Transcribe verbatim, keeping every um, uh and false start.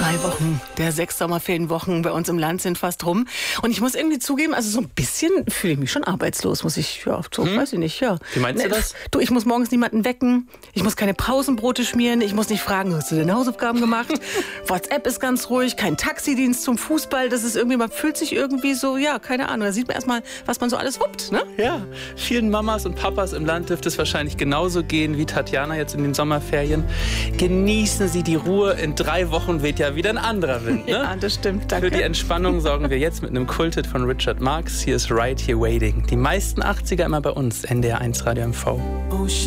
Drei Wochen der sechs Sommerferienwochen bei uns im Land sind fast rum. Und ich muss irgendwie zugeben, also so ein bisschen fühle ich mich schon arbeitslos, muss ich, ja, so, hm? weiß ich nicht, ja. Wie meinst du das? Du, ich muss morgens niemanden wecken, ich muss keine Pausenbrote schmieren, ich muss nicht fragen, hast du deine Hausaufgaben gemacht? WhatsApp ist ganz ruhig, kein Taxidienst zum Fußball, das ist irgendwie, man fühlt sich irgendwie so, ja, keine Ahnung, da sieht man erstmal, was man so alles wuppt, ne? Ja, vielen Mamas und Papas im Land dürfte es wahrscheinlich genauso gehen wie Tatjana jetzt in den Sommerferien. Genießen Sie die Ruhe, in drei Wochen weht ja wieder ein anderer Wind, ne? Ja, das stimmt, danke. Für die Entspannung sorgen wir jetzt mit einem Kulthit von Richard Marx. Hier ist Right Here Waiting. Die meisten achtziger immer bei uns, N D R eins Radio M V.